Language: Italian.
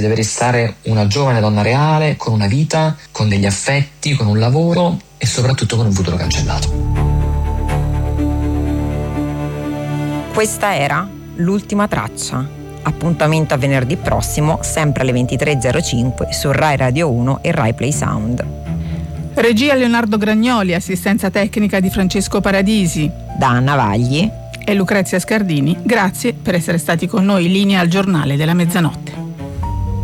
deve restare una giovane donna reale, con una vita, con degli affetti, con un lavoro e soprattutto con un futuro cancellato. Questa era L'ultima traccia. Appuntamento a venerdì prossimo, sempre alle 23.05 su Rai Radio 1 e Rai Play Sound. Regia Leonardo Gragnoli, assistenza tecnica di Francesco Paradisi, Da Anna Vagli e Lucrezia Scardini. Grazie per essere stati con noi. Linea al giornale della mezzanotte.